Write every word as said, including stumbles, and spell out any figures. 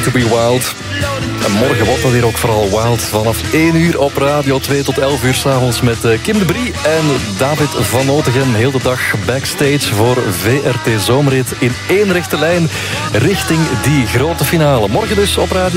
to be wild. En morgen wordt dat hier ook vooral wild. Vanaf één uur op Radio twee tot elf uur 's avonds met Kim de Brie en David van Otegem. Heel de dag backstage voor V R T Zomerrit in één rechte lijn richting die grote finale. Morgen dus op Radio